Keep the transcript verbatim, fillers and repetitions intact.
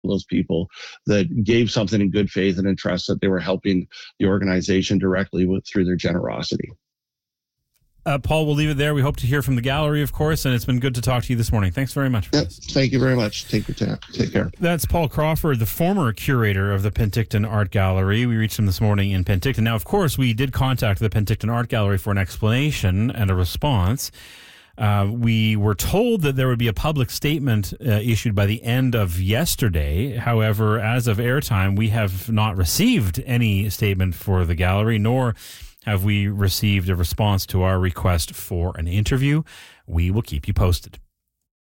those people that gave something in good faith and in trust that they were helping the organization directly with through their generosity. Uh, Paul, we'll leave it there. We hope to hear from the gallery, of course, and it's been good to talk to you this morning. Thanks very much for yep, this. Thank you very much. Take, take care. That's Paul Crawford, the former curator of the Penticton Art Gallery. We reached him this morning in Penticton. Now, of course, we did contact the Penticton Art Gallery for an explanation and a response. Uh, we were told that there would be a public statement uh, issued by the end of yesterday. However, as of airtime, we have not received any statement for the gallery, nor have we received a response to our request for an interview. We will keep you posted.